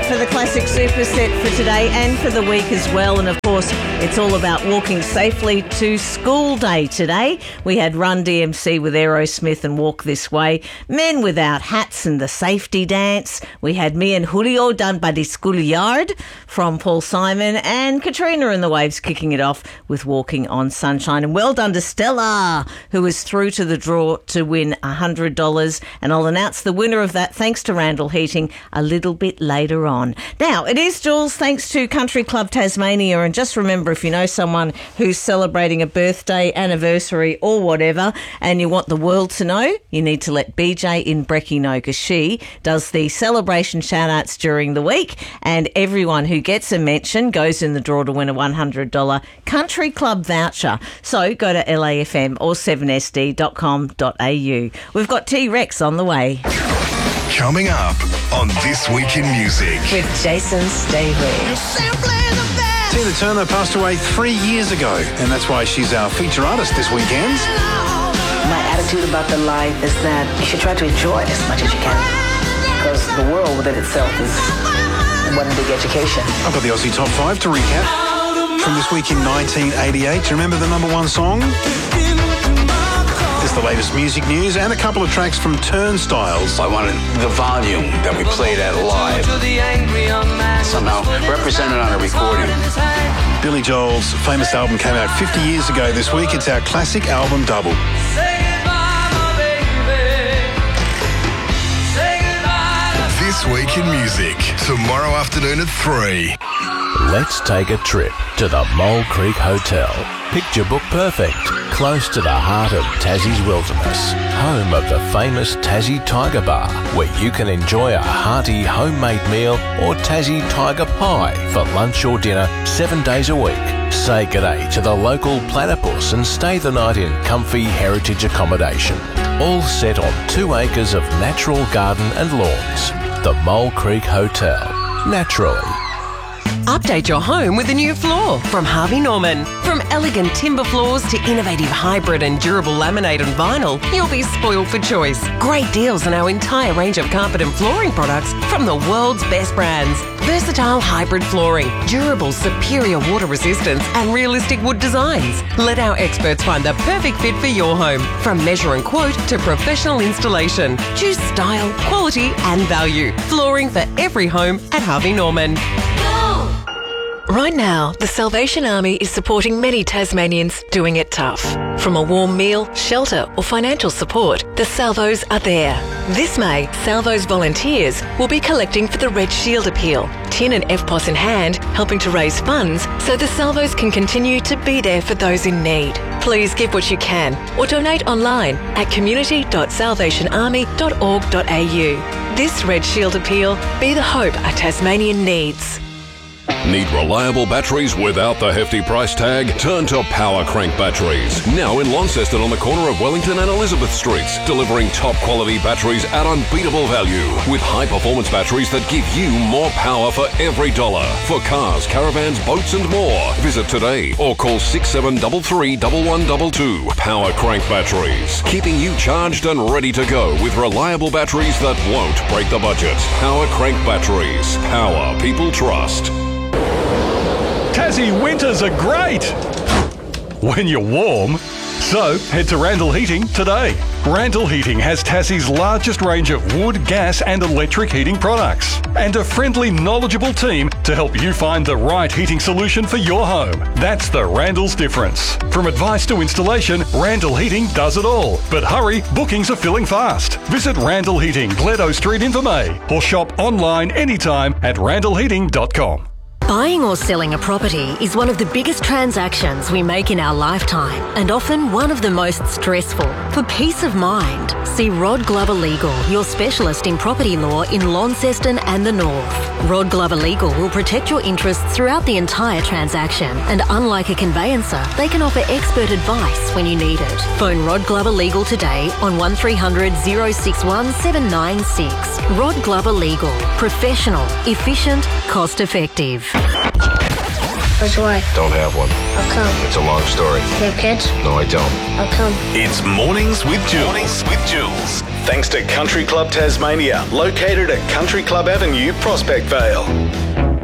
for the classic superset for today and for the week as well. And of course, it's all about walking safely to school day today. We had Run DMC with Aerosmith and Walk This Way. Men Without Hats and the Safety Dance. We had Me and Julio done by the Schoolyard from Paul Simon, and Katrina and the Waves kicking it off with Walking on Sunshine. And well done to Stella, who is through to the draw to win $100. And I'll announce the winner of that, thanks to Randall Heating, a little bit later on. Now, it is Jules, thanks to Country Club Tasmania. And just remember, if you know someone who's celebrating a birthday, anniversary or whatever, and you want the world to know, you need to let BJ in Brecky know, because she does the celebration shout-outs during the week, and everyone who gets a mention goes in the draw to win a $100 Country Club voucher. So go to LAFM or 7sd.com.au. We've got T-Rex on the way. Coming up on This Week in Music with Jason Stavely. Tina Turner passed away 3 years ago, and that's why she's our feature artist this weekend. My attitude about the life is that you should try to enjoy it as much as you can, because the world within itself is one big education. I've got the Aussie Top 5 to recap from this week in 1988. Do you remember the number one song? It's the latest music news and a couple of tracks from Turnstiles. I wanted the volume that we played at live somehow represented on a recording. Billy Joel's famous album came out 50 years ago this week. It's our classic album double. This Week in Music, tomorrow afternoon at 3. Let's take a trip to the Mole Creek Hotel. Picture book perfect, close to the heart of Tassie's wilderness, home of the famous Tassie Tiger Bar, where you can enjoy a hearty homemade meal or Tassie Tiger Pie for lunch or dinner 7 days a week. Say g'day to the local platypus and stay the night in comfy heritage accommodation. All set on 2 acres of natural garden and lawns. The Mole Creek Hotel. Naturally. Update your home with a new floor from Harvey Norman. From elegant timber floors to innovative hybrid and durable laminate and vinyl, you'll be spoiled for choice. Great deals on our entire range of carpet and flooring products from the world's best brands. Versatile hybrid flooring, durable superior water resistance and realistic wood designs. Let our experts find the perfect fit for your home. From measure and quote to professional installation. Choose style, quality and value. Flooring for every home at Harvey Norman. Right now, the Salvation Army is supporting many Tasmanians doing it tough. From a warm meal, shelter or financial support, the Salvos are there. This May, Salvos volunteers will be collecting for the Red Shield Appeal, tin and FPOS in hand, helping to raise funds so the Salvos can continue to be there for those in need. Please give what you can or donate online at community.salvationarmy.org.au. This Red Shield Appeal, be the hope a Tasmanian needs. Need reliable batteries without the hefty price tag? Turn to Power Crank Batteries. Now in Launceston on the corner of Wellington and Elizabeth Streets. Delivering top quality batteries at unbeatable value. With high performance batteries that give you more power for every dollar. For cars, caravans, boats and more. Visit today or call 6733 1122. Power Crank Batteries. Keeping you charged and ready to go with reliable batteries that won't break the budget. Power Crank Batteries. Power people trust. Tassie winters are great when you're warm. So head to Randall Heating today. Randall Heating has Tassie's largest range of wood, gas and electric heating products, and a friendly, knowledgeable team to help you find the right heating solution for your home. That's the Randall's difference. From advice to installation, Randall Heating does it all. But hurry, bookings are filling fast. Visit Randall Heating, Gledo Street in Vermey, or shop online anytime at randallheating.com. Buying or selling a property is one of the biggest transactions we make in our lifetime, and often one of the most stressful. For peace of mind, see Rod Glover Legal, your specialist in property law in Launceston and the North. Rod Glover Legal will protect your interests throughout the entire transaction, and unlike a conveyancer, they can offer expert advice when you need it. Phone Rod Glover Legal today on 1300 061 796. Rod Glover Legal. Professional, efficient, cost effective. Where's your wife? Don't have one. How come? It's a long story. You have kids? No, I don't. How come? It's Mornings with Jules. Thanks to Country Club Tasmania, located at Country Club Avenue, Prospect Vale.